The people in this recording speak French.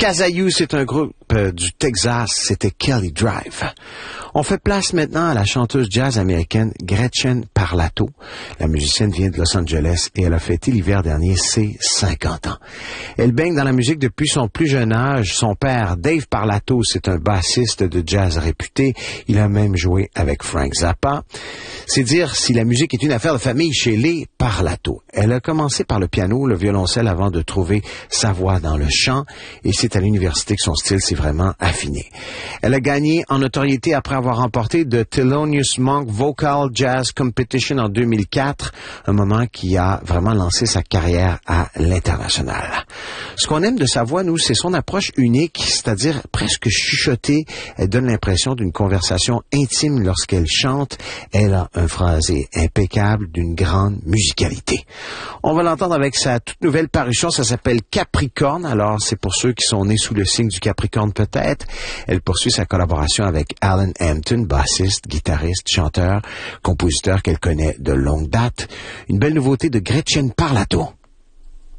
Kazayou, c'est un groupe du Texas, c'était Kelly Drive. On fait place maintenant à la chanteuse jazz américaine Gretchen Parlato. La musicienne vient de Los Angeles et elle a fêté l'hiver dernier ses 50 ans. Elle baigne dans la musique depuis son plus jeune âge. Son père, Dave Parlato, c'est un bassiste de jazz réputé. Il a même joué avec Frank Zappa. C'est dire si la musique est une affaire de famille chez les Parlato. Elle a commencé par le piano, le violoncelle avant de trouver sa voix dans le chant et c'est à l'université que son style s'est vraiment affiné. Elle a gagné en notoriété après avoir remporté The Thelonious Monk Vocal Jazz Competition en 2004, un moment qui a vraiment lancé sa carrière à l'international. Ce qu'on aime de sa voix, nous, c'est son approche unique, c'est-à-dire presque chuchotée. Elle donne l'impression d'une conversation intime lorsqu'elle chante. Elle a un phrasé impeccable d'une grande musicalité. On va l'entendre avec sa toute nouvelle parution, ça s'appelle Capricorne. Alors, c'est pour ceux qui sont nés sous le signe du Capricorne peut-être. Elle poursuit sa collaboration avec Alan Hampton, bassiste, guitariste, chanteur, compositeur qu'elle connaît de longue date. Une belle nouveauté de Gretchen Parlato.